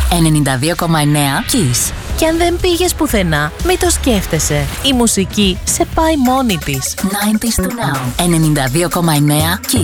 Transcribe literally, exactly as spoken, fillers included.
ενενήντα δύο κόμμα εννέα Kiss. Και αν δεν πήγες πουθενά, μη το σκέφτεσαι. Η μουσική σε πάει μόνη της. ενενήντα to now. ενενήντα δύο κόμμα εννέα Kiss.